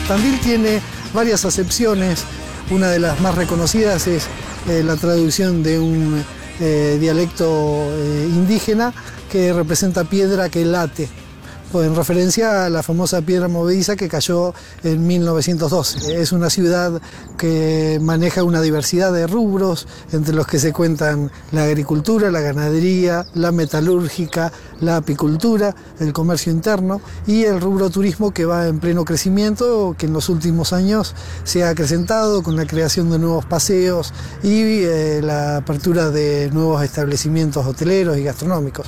Tandil tiene varias acepciones. Una de las más reconocidas es la traducción de un dialecto indígena que representa piedra que late, en referencia a la famosa piedra movediza que cayó en 1912. Es una ciudad que maneja una diversidad de rubros, entre los que se cuentan la agricultura, la ganadería, la metalúrgica, la apicultura, el comercio interno y el rubro turismo, que va en pleno crecimiento, que en los últimos años se ha acrecentado con la creación de nuevos paseos y la apertura de nuevos establecimientos hoteleros y gastronómicos.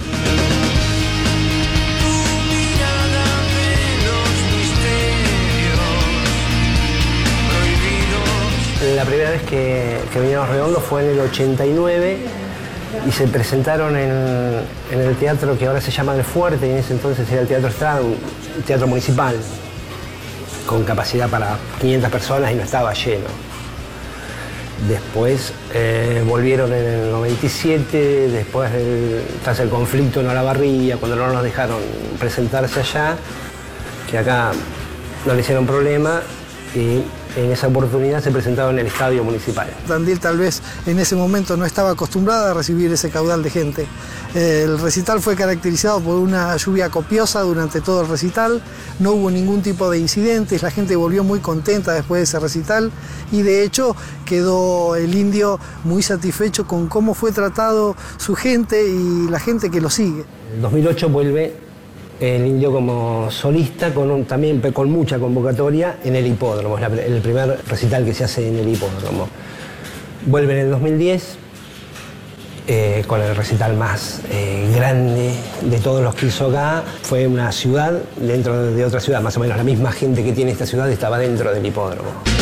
La primera vez que vinieron a Redondo fue en el 89 y se presentaron en el teatro que ahora se llama El Fuerte, y en ese entonces era el Teatro Estrada, un teatro municipal con capacidad para 500 personas y no estaba lleno. Después volvieron en el 97, después tras el conflicto en Olavarría, cuando no nos dejaron presentarse allá, que acá no le hicieron problema, y en esa oportunidad se presentaron en el estadio municipal. Tandil tal vez en ese momento no estaba acostumbrada a recibir ese caudal de gente. El recital fue caracterizado por una lluvia copiosa durante todo el recital, no hubo ningún tipo de incidentes, la gente volvió muy contenta después de ese recital y de hecho quedó el Indio muy satisfecho con cómo fue tratado su gente y la gente que lo sigue. En 2008 vuelve el Indio como solista, también con mucha convocatoria en el hipódromo, es el primer recital que se hace en el hipódromo. Vuelve en el 2010 con el recital más grande de todos los que hizo acá. Fue una ciudad dentro de otra ciudad, más o menos la misma gente que tiene esta ciudad estaba dentro del hipódromo.